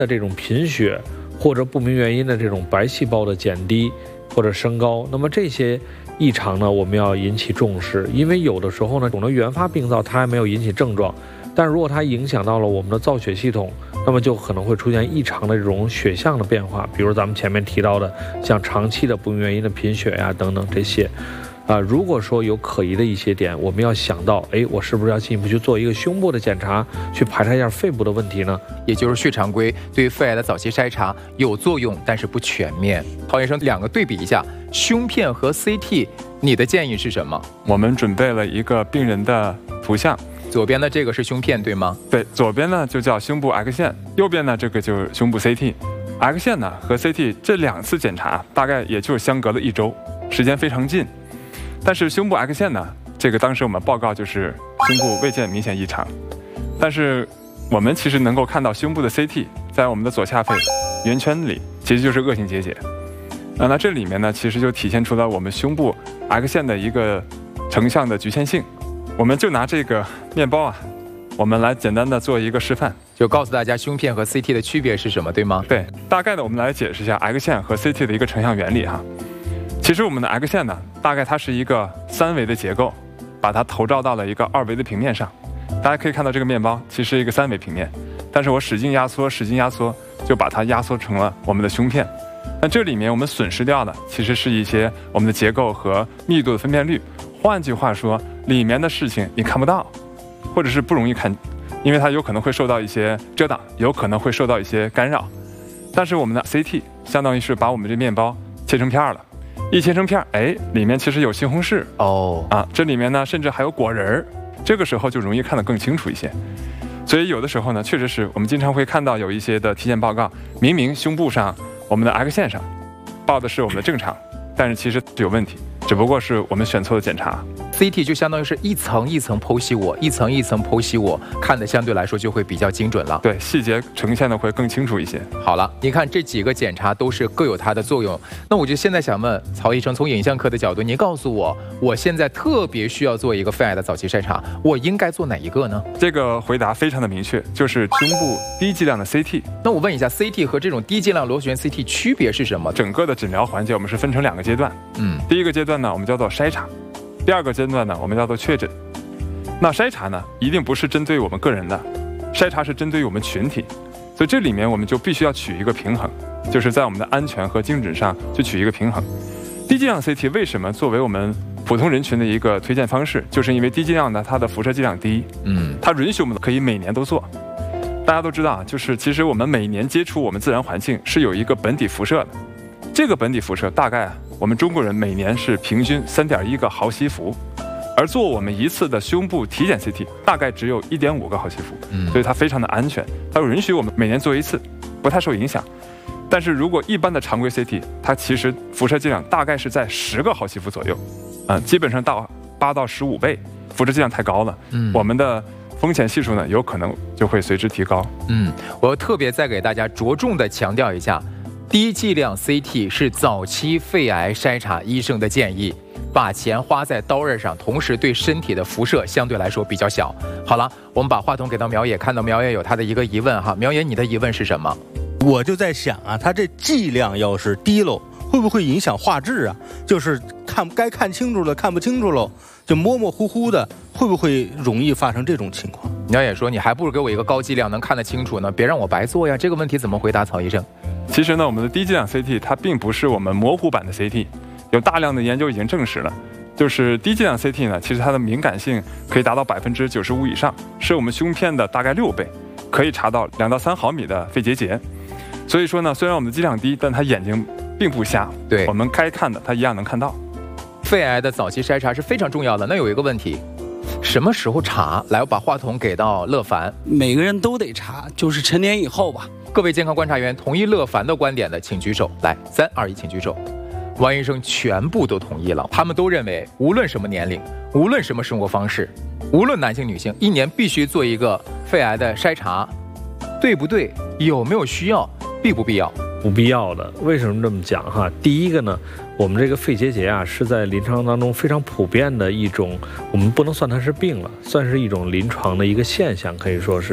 的这种贫血或者不明原因的这种白细胞的减低或者升高，那么这些异常呢，我们要引起重视，因为有的时候呢，肿瘤原发病灶它还没有引起症状，但如果它影响到了我们的造血系统，那么就可能会出现异常的这种血象的变化，比如咱们前面提到的像长期的不明原因的贫血呀等等这些。如果说有可疑的一些点，我们要想到，我是不是要进一步去做一个胸部的检查，去排查一下肺部的问题呢？ 也就是血常规对肺癌的早期筛查有作用，但是不全面。陶医生，两个对比一下，胸片和 CT， 你的建议是什么？ 我们准备了一个病人的图像， 左边的这个是胸片，对吗？ 对，左边呢就叫胸部 X 线，右边呢这个就是胸部 CT。X 线呢和 CT 这2次检查大概也就相隔了1周，时间非常近。但是胸部 X 线呢，这个当时我们报告就是胸部未见明显异常，但是我们其实能够看到胸部的 CT 在我们的左下肺圆圈里其实就是恶性结节。那这里面呢，其实就体现出了我们胸部 X 线的一个成像的局限性。我们就拿这个面包啊，我们来简单的做一个示范， 就告诉大家胸片和 CT 的区别是什么，对吗？ 对，大概的我们来解释一下 X 线和 CT 的一个成像原理哈。其实我们的 X 线呢，大概它是一个3维的结构，把它投照到了一个2维的平面上。大家可以看到这个面包其实是一个3维平面，但是我使劲压缩，就把它压缩成了我们的胸片。那这里面我们损失掉的其实是一些我们的结构和密度的分辨率。换句话说，里面的事情你看不到，或者是不容易看，因为它有可能会受到一些遮挡，有可能会受到一些干扰。但是我们的 CT 相当于是把我们这面包切成片了。一切成片，里面其实有西红柿这里面呢甚至还有果仁儿，这个时候就容易看得更清楚一些。所以有的时候呢，确实是我们经常会看到有一些的体检报告，明明胸部上我们的 X 线上报的是我们的正常，但是其实有问题，只不过是我们选错了检查。 CT 就相当于是一层一层剖析我，一层一层剖析我，看的相对来说就会比较精准了。 对，细节呈现的会更清楚一些。 好了，你看这几个检查都是各有它的作用。那我就现在想问曹医生，从影像科的角度，您告诉我，我现在特别需要做一个肺癌的早期筛查，我应该做哪一个呢？ 这个回答非常的明确，就是胸部低剂量的 CT。 那我问一下 CT 和这种低剂量螺旋 CT 区别是什么？ 整个的诊疗环节我们是分成2个阶段。第一个阶段呢，我们叫做筛查。第2个阶段呢，我们叫做确诊。那筛查呢，一定不是针对我们个人的，筛查是针对于我们群体，所以这里面我们就必须要取一个平衡，就是在我们的安全和精准上去取一个平衡。低剂量 CT 为什么作为我们普通人群的一个推荐方式，就是因为低剂量呢，它的辐射剂量低，它允许我们可以每年都做。大家都知道啊，就是其实我们每年接触我们自然环境是有一个本底辐射的，这个本底辐射大概我们中国人每年是平均3.1个毫西弗，而做我们一次的胸部体检 CT 大概只有1.5个毫西弗，所以它非常的安全，它允许我们每年做一次，不太受影响。但是如果一般的常规 CT， 它其实辐射剂量大概是在10个毫西弗左右，基本上到8到15倍，辐射剂量太高了，我们的风险系数呢有可能就会随之提高。 我要特别再给大家着重的强调一下。低剂量 CT 是早期肺癌筛查医生的建议，把钱花在刀刃上，同时对身体的辐射相对来说比较小。好了，我们把话筒给到苗爷，看到苗爷有他的一个疑问哈，苗爷你的疑问是什么？ 我就在想啊，他这剂量要是低喽，会不会影响画质啊？就是该看清楚了看不清楚喽，就模模糊糊的，会不会容易发生这种情况？ 苗爷说你还不如给我一个高剂量能看得清楚呢，别让我白做呀。这个问题怎么回答，曹医生？ 其实呢，我们的低剂量 CT 它并不是我们模糊版的 CT， 有大量的研究已经证实了，就是低剂量 CT 呢，其实它的敏感性可以达到95%以上，是我们胸片的大概6倍，可以查到2到3毫米的肺结节。所以说呢，虽然我们的剂量低，但它眼睛并不瞎， 对， 我们该看的它一样能看到。 肺癌的早期筛查是非常重要的。那有一个问题，什么时候查？来，我把话筒给到乐凡。 每个人都得查，就是成年以后吧。 各位健康观察员同意乐凡的观点的，请举手。来，3、2、1，请举手。王医生全部都同意了，他们都认为，无论什么年龄，无论什么生活方式，无论男性女性，1年必须做一个肺癌的筛查，对不对？有没有需要？必不必要？ 不必要的。为什么这么讲哈？第一个呢，我们这个肺结节啊，是在临床当中非常普遍的一种，我们不能算它是病了，算是一种临床的一个现象，可以说是。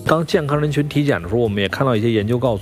当健康人群体检的时候，我们也看到一些研究告诉